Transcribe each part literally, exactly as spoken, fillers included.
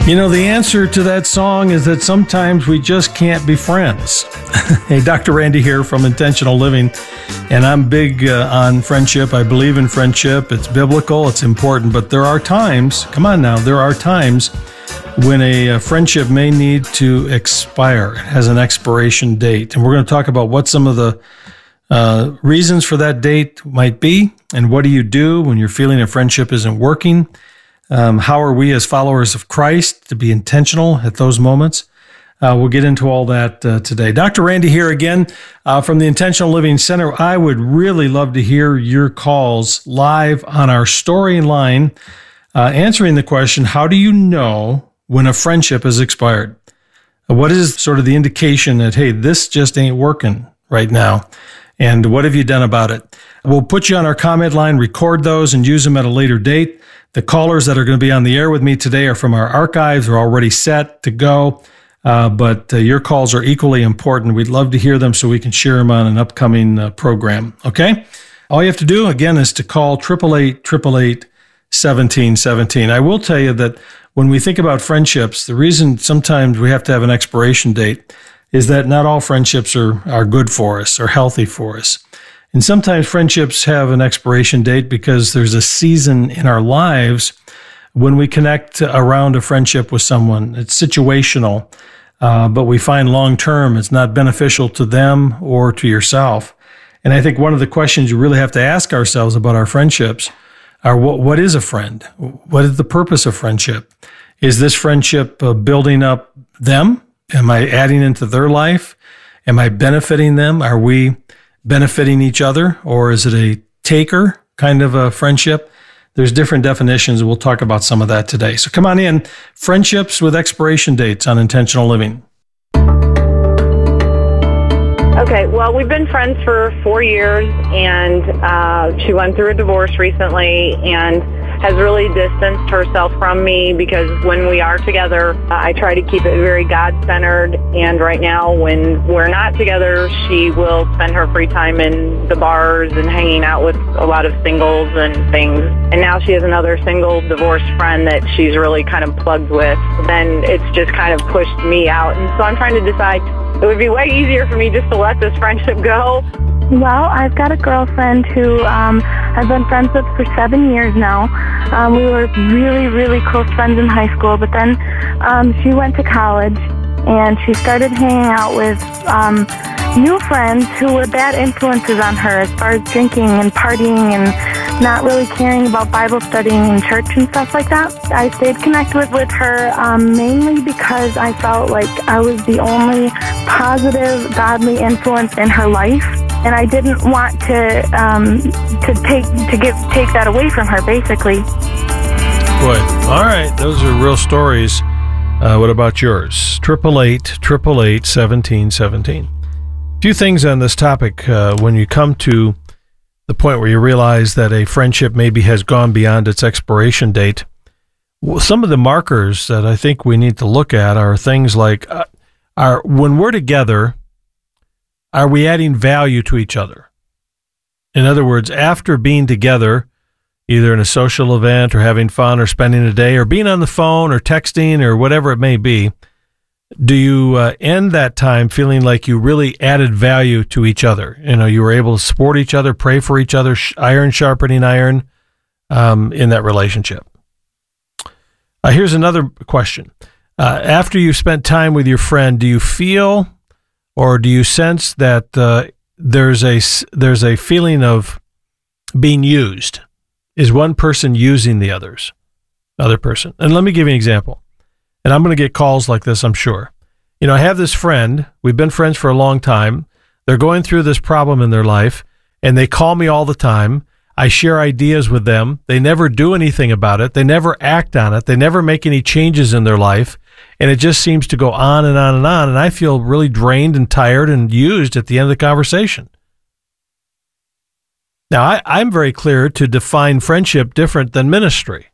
You know, the answer to that song is that sometimes we just can't be friends. Hey, Doctor Randy here from Intentional Living, and I'm big uh, on friendship. I believe in friendship. It's biblical. It's important. But there are times, come on now, there are times when a, a friendship may need to expire. It has an expiration date. And we're going to talk about what some of the uh, reasons for that date might be, and what do you do when you're feeling a friendship isn't working. Um, how are we as followers of Christ to be intentional at those moments? Uh, we'll get into all that uh, today. Doctor Randy here again uh, from the Intentional Living Center. I would really love to hear your calls live on our story line, uh, answering the question, how do you know when a friendship has expired? What is sort of the indication that, hey, this just ain't working right now? And what have you done about it? We'll put you on our comment line, record those, and use them at a later date. The callers that are going to be on the air with me today are from our archives. They're already set to go, uh, but uh, your calls are equally important. We'd love to hear them so we can share them on an upcoming uh, program, okay? All you have to do, again, is to call eight eight eight, eight eight eight, one seven one seven. I will tell you that when we think about friendships, the reason sometimes we have to have an expiration date is that not all friendships are, are good for us or healthy for us. And sometimes friendships have an expiration date because there's a season in our lives when we connect around a friendship with someone. It's situational, uh, but we find long-term it's not beneficial to them or to yourself. And I think one of the questions you really have to ask ourselves about our friendships are, what, what is a friend? What is the purpose of friendship? Is this friendship uh, building up them? Am I adding into their life? Am I benefiting them? Are we benefiting each other, or is it a taker kind of a friendship? There's different definitions. We'll talk about some of that today. So come on in. Friendships with expiration dates on Intentional Living. Okay, well, we've been friends for four years, and uh, she went through a divorce recently and has really distanced herself from me because when we are together, uh, I try to keep it very God-centered, and right now when we're not together, she will spend her free time in the bars and hanging out with a lot of singles and things. And now she has another single divorced friend that she's really kind of plugged with. Then it's just kind of pushed me out, and so I'm trying to decide, it would be way easier for me just to let this friendship go. Well, I've got a girlfriend who um, I've been friends with for seven years now. Um, we were really, really close friends in high school, but then um, she went to college, and she started hanging out with um, new friends who were bad influences on her as far as drinking and partying and not really caring about Bible studying and church and stuff like that. I stayed connected with, with her um, mainly because I felt like I was the only positive, godly influence in her life. And I didn't want to um, to take to give take that away from her, basically. Boy, all right, those are real stories. Uh, what about yours? Triple eight, triple eight, seventeen, seventeen. A few things on this topic. Uh, when you come to the point where you realize that a friendship maybe has gone beyond its expiration date, well, some of the markers that I think we need to look at are things like, uh, are when we're together, are we adding value to each other? In other words, after being together, either in a social event or having fun or spending a day or being on the phone or texting or whatever it may be, do you uh, end that time feeling like you really added value to each other? You know, you were able to support each other, pray for each other, sh- iron sharpening iron um, in that relationship. Uh, here's another question. Uh, after you've spent time with your friend, do you feel or do you sense that uh, there's a there's a feeling of being used? Is one person using the others, other person? And let me give you an example. And I'm going to get calls like this, I'm sure. You know, I have this friend. We've been friends for a long time. They're going through this problem in their life, and they call me all the time. I share ideas with them. They never do anything about it. They never act on it. They never make any changes in their life. And it just seems to go on and on and on. And I feel really drained and tired and used at the end of the conversation. Now, I, I'm very clear to define friendship different than ministry.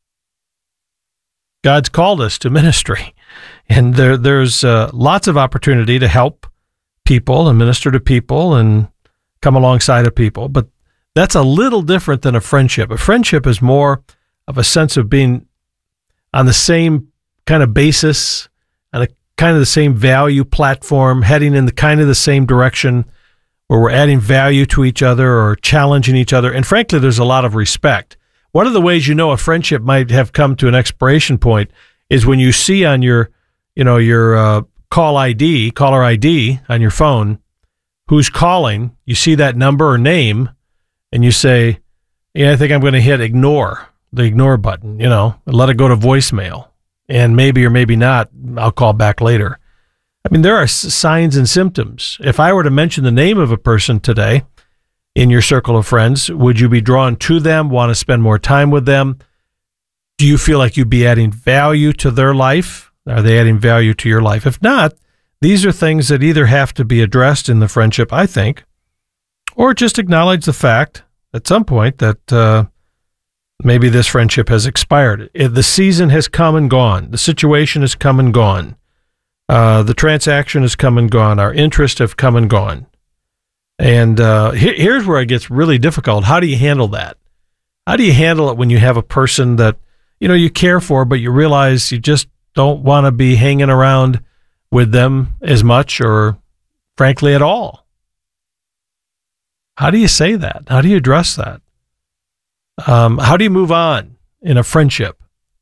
God's called us to ministry. And there, there's uh, lots of opportunity to help people and minister to people and come alongside of people. But that's a little different than a friendship. A friendship is more of a sense of being on the same kind of basis, on a kind of the same value platform, heading in the kind of the same direction, where we're adding value to each other or challenging each other. And frankly, there's a lot of respect. One of the ways you know a friendship might have come to an expiration point is when you see on your, you know, your uh, call I D, caller I D on your phone, who's calling, you see that number or name, and you say, yeah, I think I'm going to hit ignore, the ignore button, you know, and let it go to voicemail. And maybe or maybe not, I'll call back later. I mean, there are signs and symptoms. If I were to mention the name of a person today in your circle of friends, would you be drawn to them, want to spend more time with them? Do you feel like you'd be adding value to their life? Are they adding value to your life? If not, these are things that either have to be addressed in the friendship, I think, or just acknowledge the fact at some point that uh, maybe this friendship has expired. The season has come and gone. The situation has come and gone. Uh, the transaction has come and gone. Our interests have come and gone. And uh, he- here's where it gets really difficult. How do you handle that? How do you handle it when you have a person that, you know, you care for, but you realize you just don't want to be hanging around with them as much or, frankly, at all? How do you say that? How do you address that? Um, how do you move on in a friendship?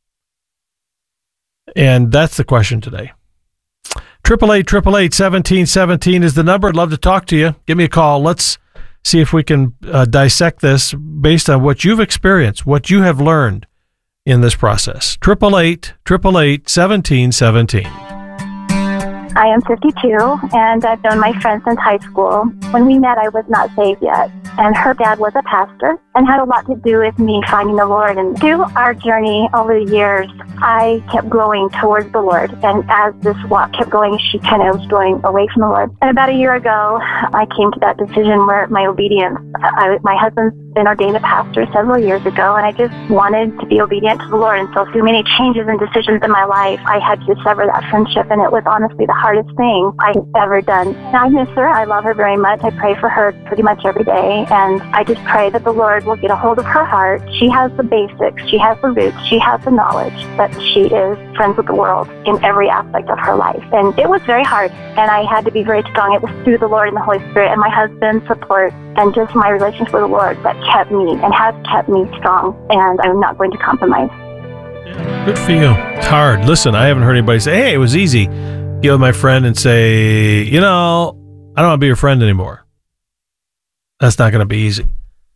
And that's the question today. Triple eight, triple eight, seventeen seventeen is the number. I'd love to talk to you. Give me a call. Let's see if we can uh, dissect this based on what you've experienced, what you have learned in this process. Triple eight, triple eight, seventeen seventeen. I am fifty-two, and I've known my friend since high school. When we met, I was not saved yet, and her dad was a pastor and had a lot to do with me finding the Lord. And through our journey over the years, I kept growing towards the Lord, and as this walk kept going, she kind of was going away from the Lord. And about a year ago, I came to that decision where my obedience, I, my husband's been ordained a pastor several years ago, and I just wanted to be obedient to the Lord. And so through many changes and decisions in my life, I had to sever that friendship, and it was honestly the hardest thing I've ever done. Now, I miss her. I love her very much. I pray for her pretty much every day, and I just pray that the Lord will get a hold of her heart. She has the basics. She has the roots. She has the knowledge, but she is friends with the world in every aspect of her life. And it was very hard, and I had to be very strong. It was through the Lord and the Holy Spirit and my husband's support and just my relationship with the Lord that kept me and has kept me strong, and I'm not going to compromise. Good for you. It's hard. Listen, I haven't heard anybody say, hey, it was easy. Get with my friend and say, you know, I don't want to be your friend anymore. That's not going to be easy.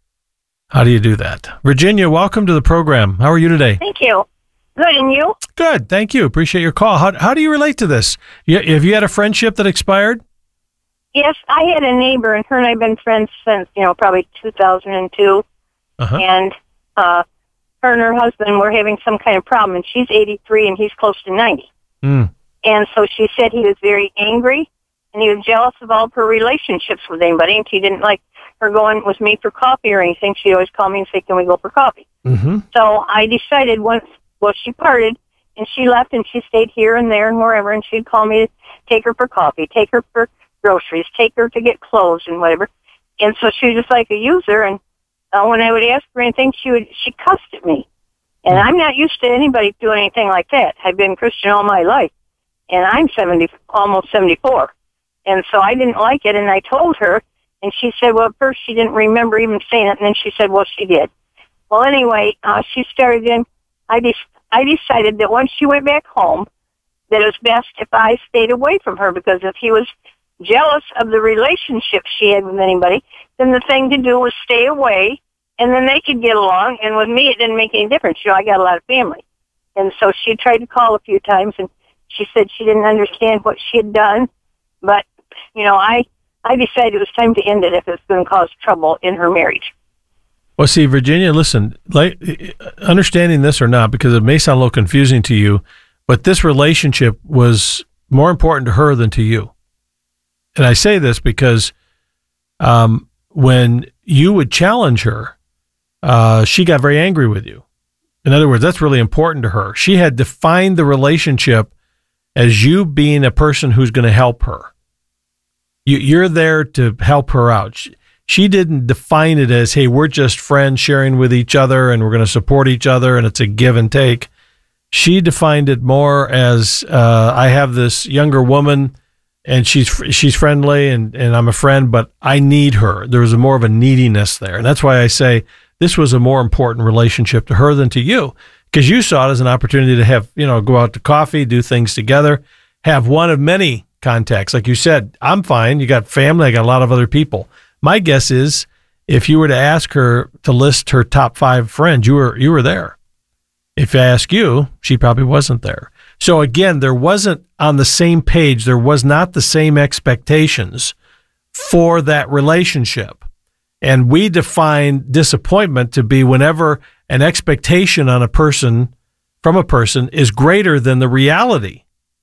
How do you do that? Virginia, welcome to the program. How are you today? Thank you. Good, and you? Good, thank you. Appreciate your call. How how do you relate to this? You, have you had a friendship that expired? Yes, I had a neighbor, and her and I have been friends since, you know, probably two thousand two. Uh-huh. And uh, her and her husband were having some kind of problem, and she's eighty-three, and he's close to ninety. Mm. And so she said he was very angry, and he was jealous of all of her relationships with anybody, and he didn't like her going with me for coffee or anything. She'd always call me and say, can we go for coffee? Mm-hmm. So I decided once, well, she parted, and she left, and she stayed here and there and wherever, and she'd call me to take her for coffee, take her for groceries, take her to get clothes and whatever. And so she was just like a user, and uh, when I would ask for anything, she would she cussed at me. And mm-hmm. I'm not used to anybody doing anything like that. I've been Christian all my life, and I'm seventy, almost seventy-four. And so I didn't like it, and I told her, and she said, well, at first she didn't remember even saying it, and then she said, well, she did. Well, anyway, uh, she started in, I, de- I decided that once she went back home, that it was best if I stayed away from her, because if he was jealous of the relationship she had with anybody, then the thing to do was stay away, and then they could get along, and with me it didn't make any difference. You know, I got a lot of family. And so she tried to call a few times, and she said she didn't understand what she had done, but, you know, I... I decided it was time to end it if it was going to cause trouble in her marriage. Well, see, Virginia, listen, like, understanding this or not, because it may sound a little confusing to you, but this relationship was more important to her than to you. And I say this because um, when you would challenge her, uh, she got very angry with you. In other words, that's really important to her. She had defined the relationship as you being a person who's going to help her. You're there to help her out. She didn't define it as, hey, we're just friends sharing with each other and we're going to support each other and it's a give and take. She defined it more as uh, I have this younger woman, and she's she's friendly, and, and I'm a friend, but I need her. There was a more of a neediness there. And that's why I say this was a more important relationship to her than to you, because you saw it as an opportunity to have, you know, go out to coffee, do things together, have one of many contacts. Like you said, I'm fine. You got family. I got a lot of other people. My guess is if you were to ask her to list her top five friends, you were you were there. If I ask you, she probably wasn't there. So again, there wasn't on the same page. There was not the same expectations for that relationship. And we define disappointment to be whenever an expectation on a person from a person is greater than the reality.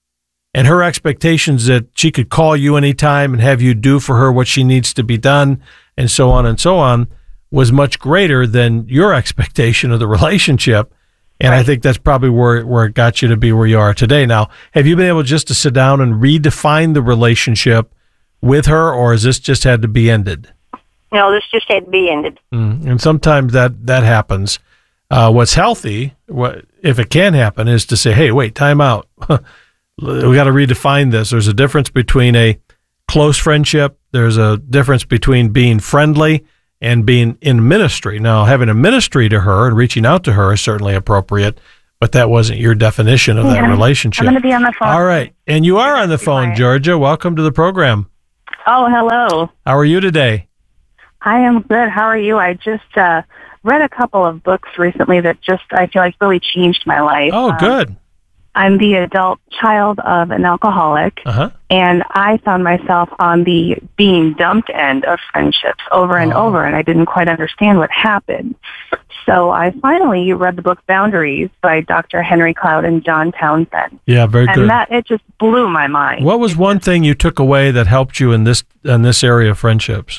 And her expectations that she could call you anytime and have you do for her what she needs to be done, and so on and so on, was much greater than your expectation of the relationship. And right. I think that's probably where, where it got you to be where you are today. Now, have you been able just to sit down and redefine the relationship with her, or has this just had to be ended? No, this just had to be ended. Mm, and sometimes that, that happens. Uh, what's healthy, what, if it can happen, is to say, hey, wait, time out. We got to redefine this. There's a difference between a close friendship. There's a difference between being friendly and being in ministry. Now, having a ministry to her and reaching out to her is certainly appropriate, but that wasn't your definition of yeah, that relationship. I'm going to be on the phone. All right. And you are on the phone, Georgia. Welcome to the program. Oh, hello. How are you today? I am good. How are you? I just uh, read a couple of books recently that just, I feel like, really changed my life. Oh, um, good. I'm the adult child of an alcoholic, uh-huh. and I found myself on the being dumped end of friendships over and oh. over, and I didn't quite understand what happened. So I finally read the book Boundaries by Doctor Henry Cloud and John Townsend. Yeah, very and good. And that, it just blew my mind. What was one thing you took away that helped you in this in this area of friendships?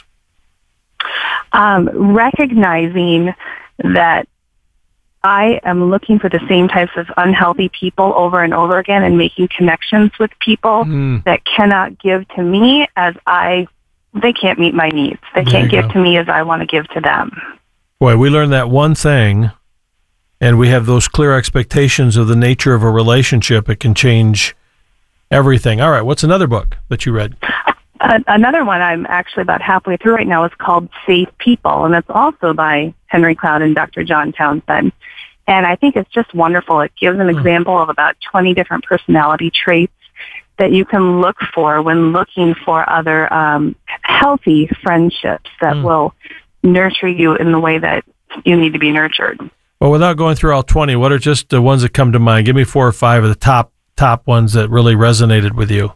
Um, recognizing that I am looking for the same types of unhealthy people over and over again, and making connections with people mm. that cannot give to me as I, they can't meet my needs. They there can't give go. to me as I want to give to them. Boy, we learned that one thing, and we have those clear expectations of the nature of a relationship. It can change everything. All right, what's another book that you read? Uh, another one I'm actually about halfway through right now is called Safe People, and it's also by Henry Cloud and Doctor John Townsend. And I think it's just wonderful. It gives an example of about twenty different personality traits that you can look for when looking for other um, healthy friendships that mm. will nurture you in the way that you need to be nurtured. Well, without going through all twenty, what are just the ones that come to mind? Give me four or five of the top top ones that really resonated with you.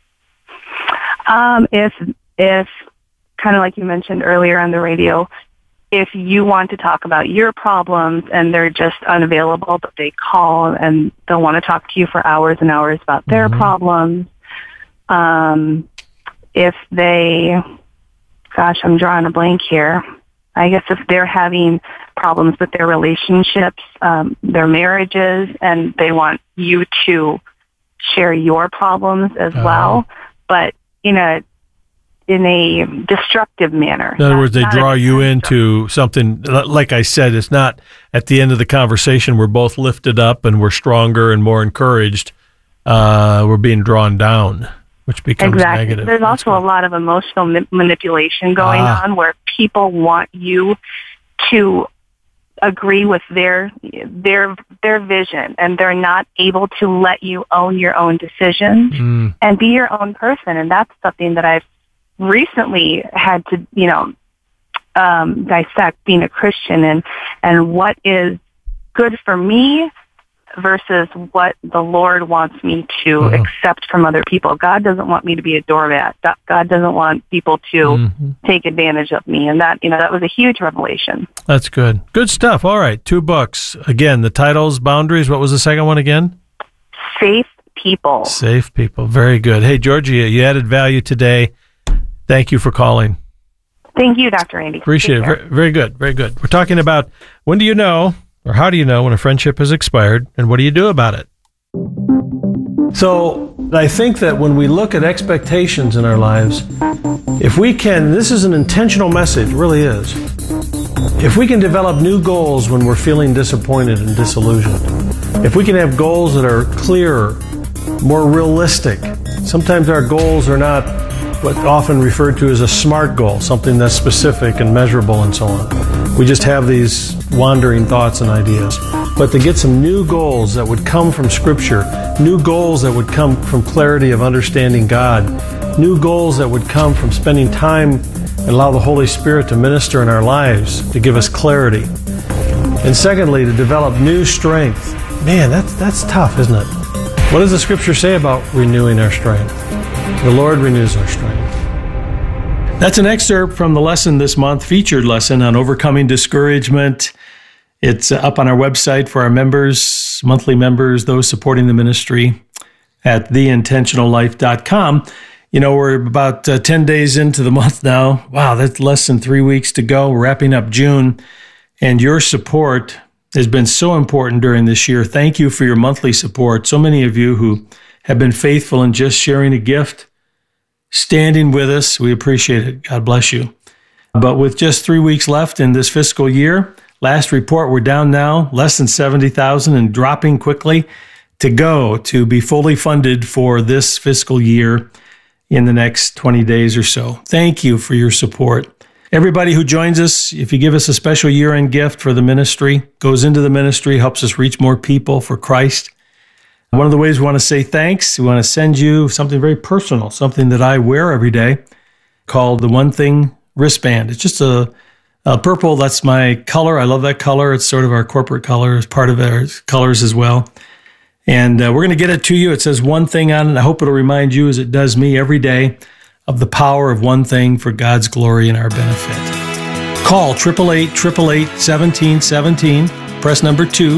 Um, if, if kind of like you mentioned earlier on the radio, if you want to talk about your problems and they're just unavailable, but they call and they'll want to talk to you for hours and hours about their mm-hmm. problems. Um, if they, gosh, I'm drawing a blank here. I guess if they're having problems with their relationships, um, their marriages, and they want you to share your problems as uh, well, but in a in a destructive manner. In other words, they draw you into something, like I said, it's not at the end of the conversation we're both lifted up and we're stronger and more encouraged. Uh, we're being drawn down, which becomes exactly. negative. There's That's also good. a lot of emotional ma- manipulation going ah. on where people want you to agree with their their their vision, and they're not able to let you own your own decisions mm. and be your own person. And that's something that I've recently had to, you know, um, dissect being a Christian and, and what is good for me versus what the Lord wants me to mm-hmm. accept from other people. God doesn't want me to be a doormat. God doesn't want people to mm-hmm. take advantage of me. And that, you know, that was a huge revelation. That's good. Good stuff. All right. Two books. Again, the titles, Boundaries. What was the second one again? Safe People. Safe People. Very good. Hey, Georgia, you added value today. Thank you for calling. Thank you, Doctor Randy. Appreciate it. Very, very good. Very good. We're talking about when do you know, or how do you know when a friendship has expired, and what do you do about it? So I think that when we look at expectations in our lives, if we can, this is an intentional message, it really is. If we can develop new goals when we're feeling disappointed and disillusioned, If we can have goals that are clearer, more realistic. Sometimes our goals are not what's often referred to as a SMART goal, something that's specific and measurable and so on. We just have these wandering thoughts and ideas. But to get some new goals that would come from Scripture, new goals that would come from clarity of understanding God, new goals that would come from spending time and allow the Holy Spirit to minister in our lives to give us clarity. And secondly, to develop new strength. Man, that's, that's tough, isn't it? What does the Scripture say about renewing our strength? The Lord renews our strength. That's an excerpt from the lesson this month, featured lesson on overcoming discouragement. It's up on our website for our members, monthly members, those supporting the ministry at the intentional life dot com. You know, we're about uh, ten days into the month now. Wow, that's less than three weeks to go. We're wrapping up June. And your support has been so important during this year. Thank you for your monthly support. So many of you who have been faithful in just sharing a gift, standing with us. We appreciate it. God bless you. But with just three weeks left in this fiscal year, last report, we're down now less than seventy thousand and dropping quickly to go to be fully funded for this fiscal year in the next twenty days or so. Thank you for your support. Everybody who joins us, if you give us a special year-end gift for the ministry, goes into the ministry, helps us reach more people for Christ. One of the ways we want to say thanks, we want to send you something very personal, something that I wear every day called the One Thing wristband. It's just a, a purple. That's my color. I love that color. It's sort of our corporate color. It's part of our colors as well. And uh, we're going to get it to you. It says One Thing on it. I hope it'll remind you, as it does me every day, of the power of one thing for God's glory and our benefit. Call eight eight eight, eight eight eight, one seven one seven, press number two,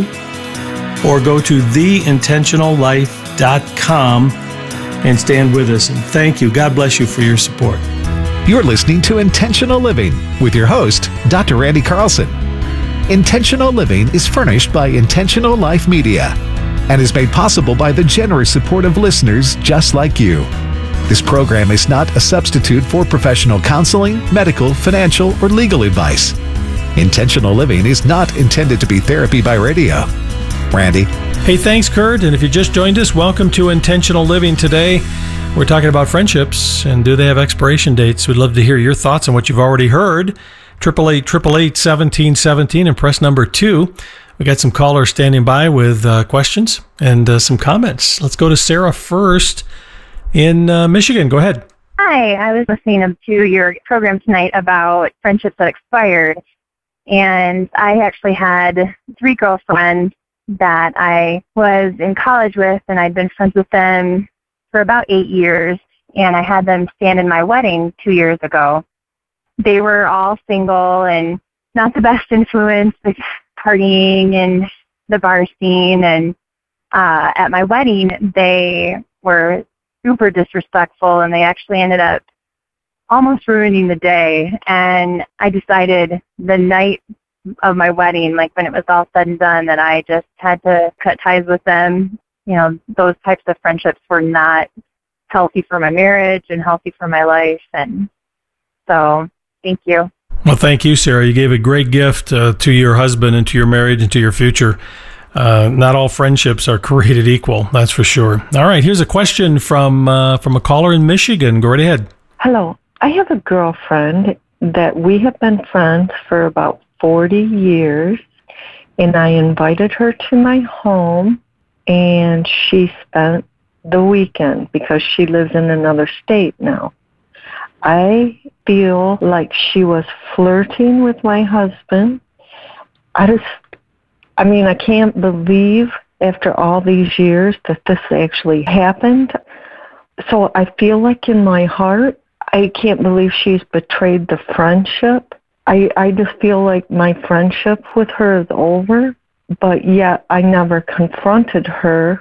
or go to the intentional life dot com and stand with us. And thank you. God bless you for your support. You're listening to Intentional Living with your host, Doctor Randy Carlson. Intentional Living is furnished by Intentional Life Media and is made possible by the generous support of listeners just like you. This program is not a substitute for professional counseling, medical, financial, or legal advice. Intentional Living is not intended to be therapy by radio. Randy. Hey, thanks, Kurt. And if you just joined us, welcome to Intentional Living today. We're talking about friendships and do they have expiration dates? We'd love to hear your thoughts on what you've already heard. eight eight eight, eight eight eight, one seven one seven and press number two. We got some callers standing by with uh, questions and uh, some comments. Let's go to Sarah first in uh, Michigan. Go ahead. Hi, I was listening to your program tonight about friendships that expired, and I actually had three girlfriends that I was in college with, and I'd been friends with them for about eight years, and I had them stand in my wedding two years ago. They were all single and not the best influence, like partying and the bar scene, and uh, at my wedding, they were super disrespectful, and they actually ended up almost ruining the day. And I decided the night of my wedding, like when it was all said and done, that I just had to cut ties with them. You know, those types of friendships were not healthy for my marriage and healthy for my life. And so, thank you. Well, thank you, Sarah. You gave a great gift uh, to your husband and to your marriage and to your future. Uh, not all friendships are created equal, that's for sure. All right, here's a question from uh, from a caller in Michigan. Go right ahead. Hello. I have a girlfriend that we have been friends for about forty years, and I invited her to my home, and she spent the weekend because she lives in another state now. I feel like she was flirting with my husband. I just... I mean, I can't believe after all these years that this actually happened. So I feel like in my heart, I can't believe she's betrayed the friendship. I, I just feel like my friendship with her is over, but yet I never confronted her.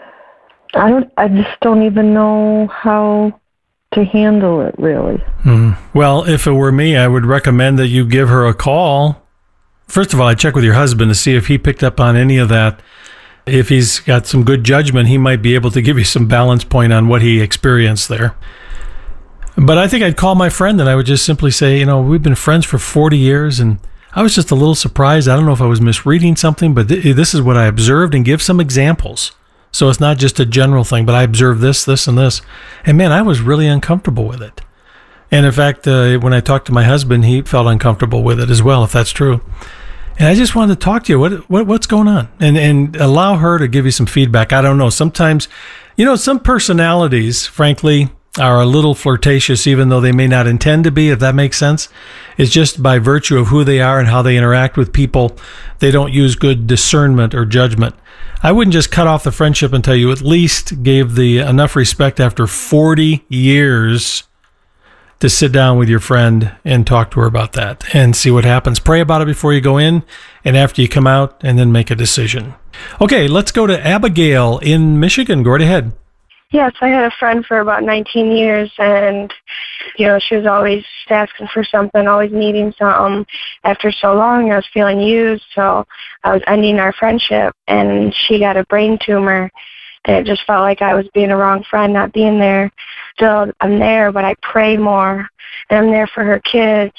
I don't. I just don't even know how to handle it, really. Mm. Well, if it were me, I would recommend that you give her a call. First of all, I'd check with your husband to see if he picked up on any of that. If he's got some good judgment, he might be able to give you some balance point on what he experienced there. But I think I'd call my friend and I would just simply say, you know, we've been friends for forty years and I was just a little surprised. I don't know if I was misreading something, but th- this is what I observed, and give some examples. So it's not just a general thing, but I observed this, this, and this. And man, I was really uncomfortable with it. And in fact, uh, when I talked to my husband, he felt uncomfortable with it as well, if that's true. And I just wanted to talk to you. What, what what's going on? And and allow her to give you some feedback. I don't know. Sometimes, you know, some personalities, frankly, are a little flirtatious, even though they may not intend to be, if that makes sense. It's just by virtue of who they are and how they interact with people, they don't use good discernment or judgment. I wouldn't just cut off the friendship until you at least gave the enough respect after forty years to sit down with your friend and talk to her about that and see what happens. Pray about it before you go in and after you come out, and then make a decision. Okay, let's go to Abigail in Michigan. Go right ahead. Yes, I had a friend for about nineteen years, and, you know, she was always asking for something, always needing something. After so long, I was feeling used, so I was ending our friendship, and she got a brain tumor, and it just felt like I was being a wrong friend, not being there. Still, I'm there, but I pray more, and I'm there for her kids,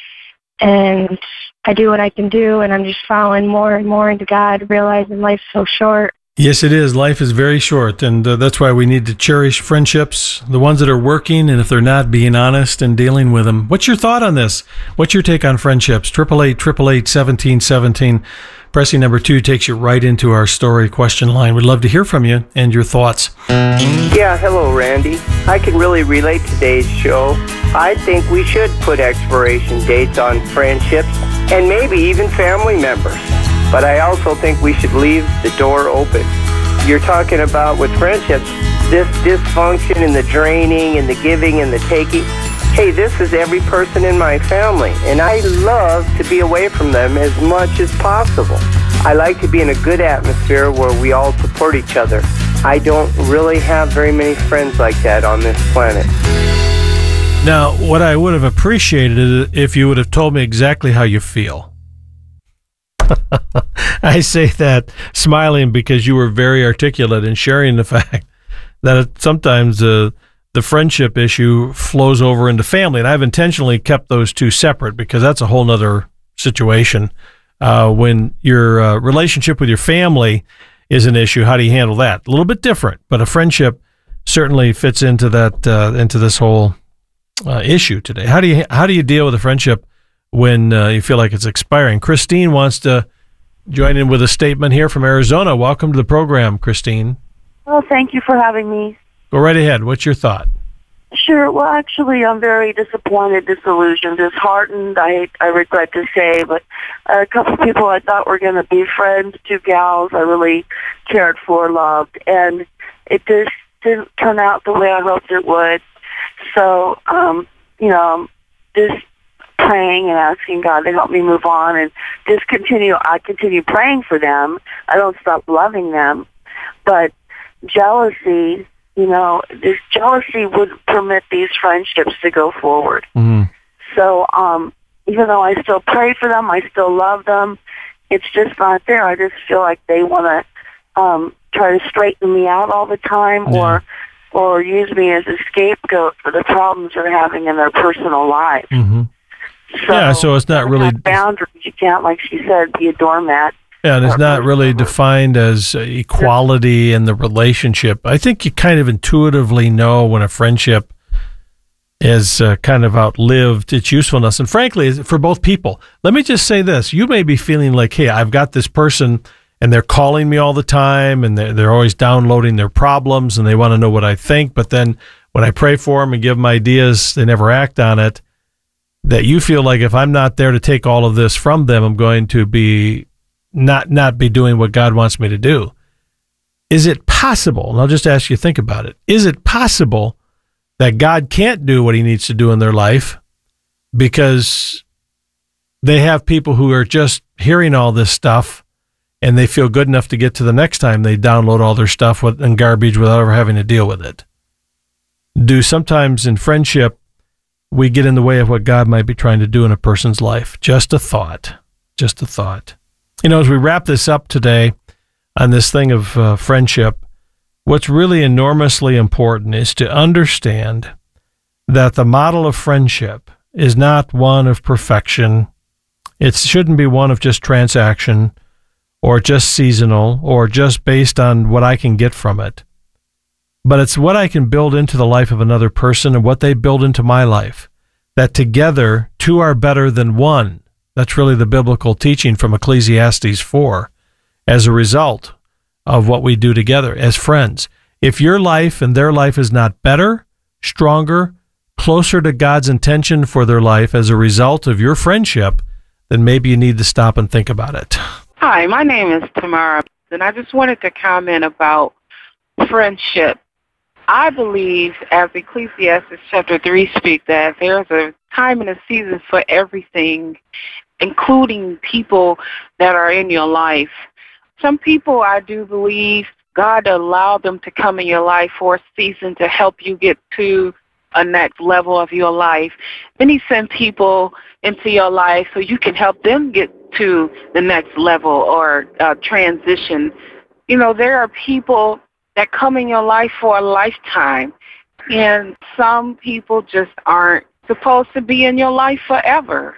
and I do what I can do, and I'm just following more and more into God, realizing life's so short. Yes, it is. Life is very short, and uh, that's why we need to cherish friendships, the ones that are working, and if they're not, being honest and dealing with them. What's your thought on this? What's your take on friendships? eight eight eight, eight eight eight, one seven one seven. Pressing number two takes you right into our story question line. We'd love to hear from you and your thoughts. Yeah, hello, Randy. I can really relate to today's show. I think we should put expiration dates on friendships and maybe even family members. But I also think we should leave the door open. You're talking about with friendships, this dysfunction and the draining and the giving and the taking. Hey, this is every person in my family, and I love to be away from them as much as possible. I like to be in a good atmosphere where we all support each other. I don't really have very many friends like that on this planet. Now, what I would have appreciated is if you would have told me exactly how you feel. I say that smiling because you were very articulate in sharing the fact that it, sometimes uh, the friendship issue flows over into family. And I've intentionally kept those two separate because that's a whole nother situation. Uh, when your uh, relationship with your family is an issue, how do you handle that? A little bit different, but a friendship certainly fits into that, uh, into this whole uh, issue today. How do you, how do you deal with a friendship when uh, you feel like it's expiring? Christine wants to join in with a statement here from Arizona. Welcome to the program, Christine. Well, thank you for having me. Go right ahead. What's your thought? Sure. Well, actually, I'm very disappointed, disillusioned, disheartened, I I regret to say, but a couple of people I thought were going to be friends, two gals I really cared for, loved, and it just didn't turn out the way I hoped it would. So, um, you know, just praying and asking God to help me move on and just continue. I continue praying for them. I don't stop loving them. But jealousy, you know, this jealousy would permit these friendships to go forward. Mm-hmm. So um, even though I still pray for them, I still love them, it's just not there. I just feel like they want to um, try to straighten me out all the time, yeah. or or use me as a scapegoat for the problems they're having in their personal life. Mm-hmm. So, yeah, so it's not really boundaries. You can't, like she said, be a doormat. Yeah, and it's not really defined as equality in the relationship. I think you kind of intuitively know when a friendship is uh, kind of outlived its usefulness. And frankly, for both people, let me just say this. You may be feeling like, hey, I've got this person and they're calling me all the time and they're, they're always downloading their problems and they want to know what I think. But then when I pray for them and give them ideas, they never act on it. That you feel like if I'm not there to take all of this from them, I'm going to be not not be doing what God wants me to do. Is it possible, and I'll just ask you to think about it, is it possible that God can't do what he needs to do in their life because they have people who are just hearing all this stuff and they feel good enough to get to the next time they download all their stuff with, and garbage without ever having to deal with it? Do sometimes in friendship we get in the way of what God might be trying to do in a person's life? Just a thought. Just a thought. You know, as we wrap this up today on this thing of uh, friendship, what's really enormously important is to understand that the model of friendship is not one of perfection. It shouldn't be one of just transaction or just seasonal or just based on what I can get from it. But it's what I can build into the life of another person and what they build into my life. That together, two are better than one. That's really the biblical teaching from Ecclesiastes four as a result of what we do together as friends. If your life and their life is not better, stronger, closer to God's intention for their life as a result of your friendship, then maybe you need to stop and think about it. Hi, my name is Tamara, and I just wanted to comment about friendship. I believe, as Ecclesiastes chapter three speaks, that there's a time and a season for everything, including people that are in your life. Some people, I do believe, God allowed them to come in your life for a season to help you get to a next level of your life. Then he sent people into your life so you can help them get to the next level or uh, transition. You know, there are people that come in your life for a lifetime, and some people just aren't supposed to be in your life forever.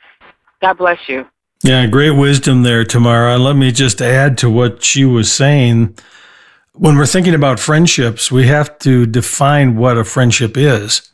God bless you. Yeah, great wisdom there, Tamara. Let me just add to what she was saying. When we're thinking about friendships, we have to define what a friendship is.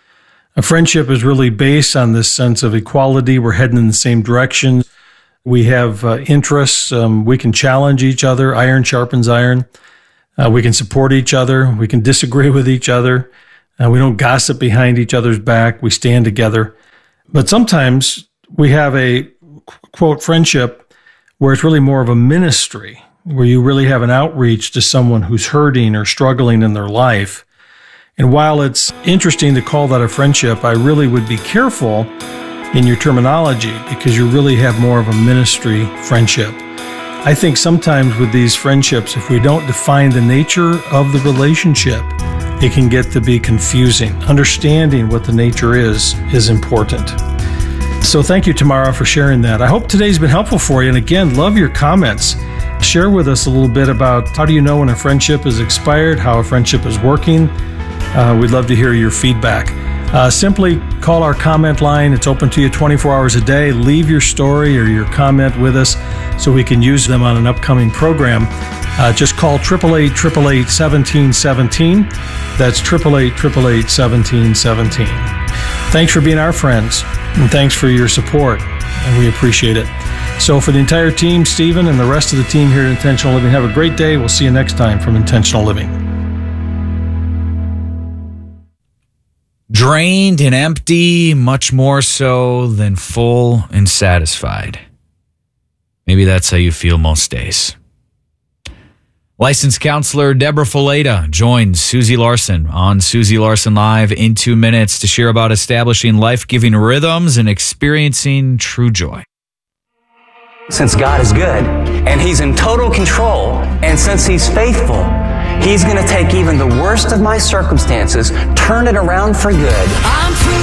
A friendship is really based on this sense of equality. We're heading in the same direction. We have uh, interests. Um, we can challenge each other. Iron sharpens iron. Uh, we can support each other. We can disagree with each other. Uh, we don't gossip behind each other's back. We stand together. But sometimes we have a, quote, friendship where it's really more of a ministry, where you really have an outreach to someone who's hurting or struggling in their life. And while it's interesting to call that a friendship, I really would be careful in your terminology because you really have more of a ministry friendship. I think sometimes with these friendships, if we don't define the nature of the relationship, it can get to be confusing. Understanding what the nature is is important. So thank you, Tamara, for sharing that. I hope today's been helpful for you. And again, love your comments. Share with us a little bit about how do you know when a friendship is expired, how a friendship is working. Uh, we'd love to hear your feedback. Uh, simply call our comment line. It's open to you twenty-four hours a day. Leave your story or your comment with us so we can use them on an upcoming program. Uh, just call eight eight eight, eight eight eight, one seven one seven. That's eight eight eight, eight eight eight, one seven one seven. Thanks for being our friends, and thanks for your support, and we appreciate it. So for the entire team, Stephen, and the rest of the team here at Intentional Living, have a great day. We'll see you next time from Intentional Living. Drained and empty, much more so than full and satisfied. Maybe that's how you feel most days. Licensed counselor Deborah Fileta joins Susie Larson on Susie Larson Live in two minutes to share about establishing life-giving rhythms and experiencing true joy. Since God is good and He's in total control, and since He's faithful, He's going to take even the worst of my circumstances, turn it around for good. I'm